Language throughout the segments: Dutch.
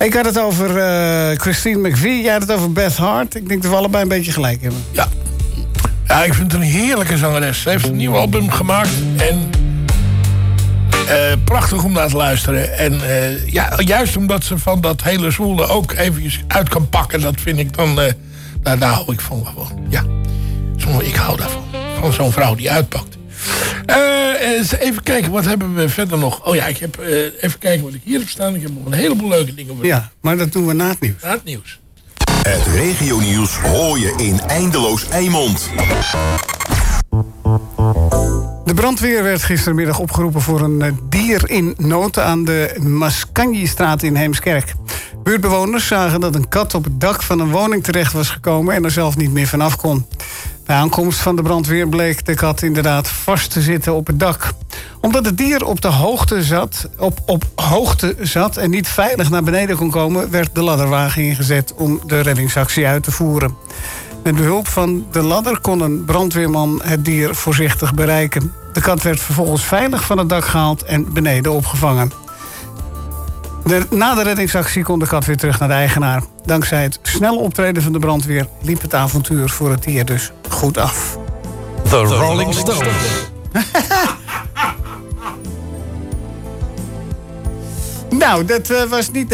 Ik had het over Christine McVie. Jij had het over Beth Hart. Ik denk dat we allebei een beetje gelijk hebben. Ja. Ja, ik vind het een heerlijke zangeres. Ze heeft een nieuw album gemaakt. En prachtig om naar te luisteren. En juist omdat ze van dat hele zwoele ook eventjes uit kan pakken. Dat vind ik dan... daar hou ik van gewoon. Ja. Ik hou daarvan. Van zo'n vrouw die uitpakt. Even kijken, wat hebben we verder nog? Oh ja, ik heb even kijken wat ik hier heb staan. Ik heb nog een heleboel leuke dingen. Ja, maar dat doen we na het nieuws. Na het nieuws. Het regionieuws hoor je in Eindeloos Eimond. De brandweer werd gistermiddag opgeroepen voor een dier in nood aan de Mascanjistraat in Heemskerk. Buurtbewoners zagen dat een kat op het dak van een woning terecht was gekomen en er zelf niet meer vanaf kon. Bij aankomst van de brandweer bleek de kat inderdaad vast te zitten op het dak. Omdat het dier op hoogte zat en niet veilig naar beneden kon komen, werd de ladderwagen ingezet om de reddingsactie uit te voeren. Met behulp van de ladder kon een brandweerman het dier voorzichtig bereiken. De kat werd vervolgens veilig van het dak gehaald en beneden opgevangen. Na de reddingsactie kon de kat weer terug naar de eigenaar. Dankzij het snelle optreden van de brandweer liep het avontuur voor het dier dus goed af. The Rolling Stones. Nou, dat was niet...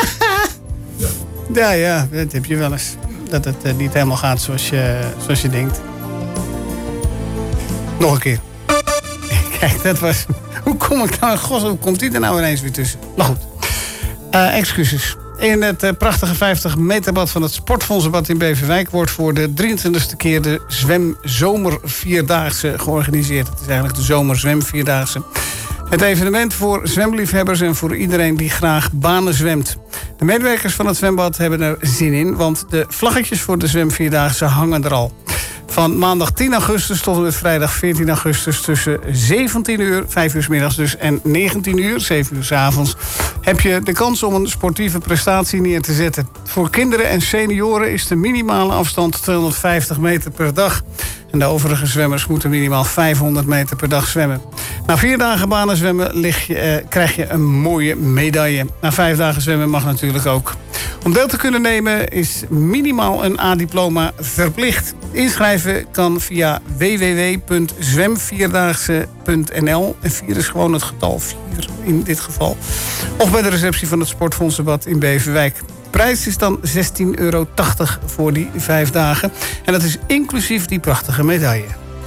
Ja, dat heb je wel eens. Dat het niet helemaal gaat zoals je denkt. Nog een keer. Kijk, dat was... Hoe komt die er nou ineens weer tussen? Maar goed. Excuses. In het prachtige 50 meterbad van het Sportfondsenbad in Beverwijk wordt voor de 23e keer de Zwemzomervierdaagse georganiseerd. Het is eigenlijk de Zomerzwemvierdaagse. Het evenement voor zwemliefhebbers en voor iedereen die graag banen zwemt. De medewerkers van het zwembad hebben er zin in, want de vlaggetjes voor de Zwemvierdaagse hangen er al. Van maandag 10 augustus tot en met vrijdag 14 augustus tussen 17 uur, 5 uur 's middags dus, en 19 uur, 7 uur 's avonds, heb je de kans om een sportieve prestatie neer te zetten. Voor kinderen en senioren is de minimale afstand 250 meter per dag. En de overige zwemmers moeten minimaal 500 meter per dag zwemmen. Na 4 dagen banen zwemmen krijg je een mooie medaille. Na 5 dagen zwemmen mag natuurlijk ook. Om deel te kunnen nemen is minimaal een A-diploma verplicht. Inschrijven kan via www.zwemvierdaagse.nl. En 4 is gewoon het getal 4 in dit geval. Of bij de receptie van het Sportfondsenbad in Beverwijk. De prijs is dan €16,80 voor die 5 dagen. En dat is inclusief die prachtige medaille.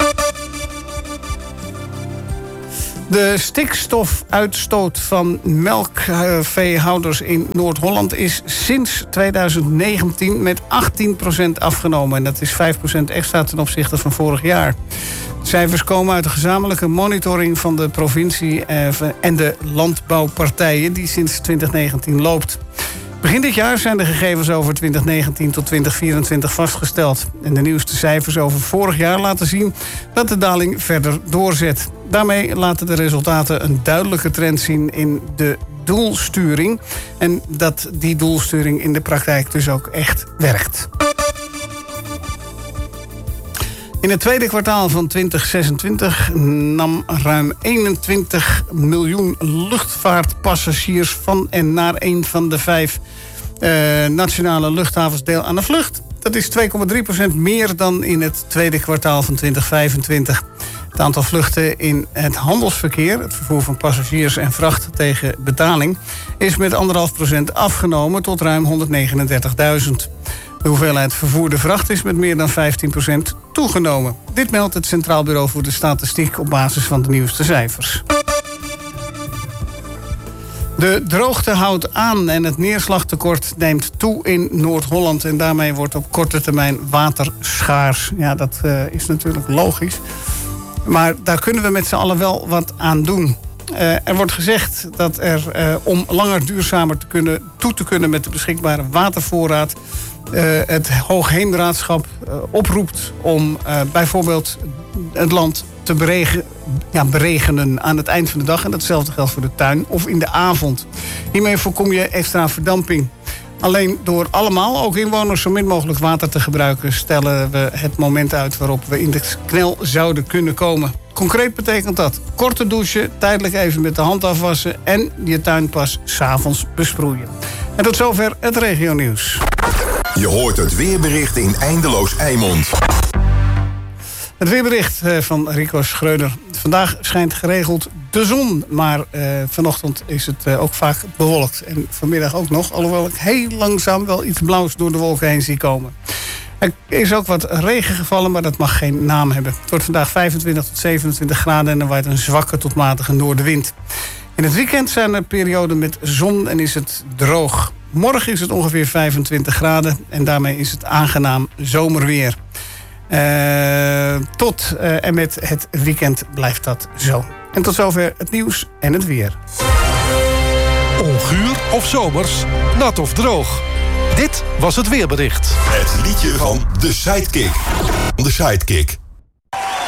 De stikstofuitstoot van melkveehouders in Noord-Holland is sinds 2019 met 18% afgenomen. En dat is 5% extra ten opzichte van vorig jaar. De cijfers komen uit de gezamenlijke monitoring van de provincie en de landbouwpartijen die sinds 2019 loopt. Begin dit jaar zijn de gegevens over 2019 tot 2024 vastgesteld. En de nieuwste cijfers over vorig jaar laten zien dat de daling verder doorzet. Daarmee laten de resultaten een duidelijke trend zien in de doelsturing. En dat die doelsturing in de praktijk dus ook echt werkt. In het tweede kwartaal van 2026 nam ruim 21 miljoen luchtvaartpassagiers van en naar een van de 5 nationale luchthavens deel aan de vlucht. Dat is 2,3% meer dan in het tweede kwartaal van 2025. Het aantal vluchten in het handelsverkeer, het vervoer van passagiers en vracht tegen betaling, is met 1,5% afgenomen tot ruim 139.000. De hoeveelheid vervoerde vracht is met meer dan 15% toegenomen. Dit meldt het Centraal Bureau voor de Statistiek op basis van de nieuwste cijfers. De droogte houdt aan en het neerslagtekort neemt toe in Noord-Holland. En daarmee wordt op korte termijn water schaars. Ja, dat is natuurlijk logisch. Maar daar kunnen we met z'n allen wel wat aan doen. Er wordt gezegd dat er om langer duurzamer toe te kunnen met de beschikbare watervoorraad, het Hoogheemraadschap oproept om bijvoorbeeld het land te beregenen aan het eind van de dag. En datzelfde geldt voor de tuin of in de avond. Hiermee voorkom je extra verdamping. Alleen door allemaal, ook inwoners, zo min mogelijk water te gebruiken, stellen we het moment uit waarop we in de knel zouden kunnen komen. Concreet betekent dat korte douchen, tijdelijk even met de hand afwassen en je tuin pas 's avonds besproeien. En tot zover het regionieuws. Je hoort het weerbericht in Eindeloos Eimond. Het weerbericht van Rico Schreuder. Vandaag schijnt geregeld de zon, maar vanochtend is het ook vaak bewolkt. En vanmiddag ook nog, alhoewel ik heel langzaam wel iets blauws door de wolken heen zie komen. Er is ook wat regen gevallen, maar dat mag geen naam hebben. Het wordt vandaag 25 tot 27 graden en er waait een zwakke tot matige noordenwind. In het weekend zijn er perioden met zon en is het droog. Morgen is het ongeveer 25 graden en daarmee is het aangenaam zomerweer. Tot en met het weekend blijft dat zo. En tot zover het nieuws en het weer. Onguur of zomers, nat of droog. Dit was het weerbericht. Het liedje van de Sidekick. De Sidekick.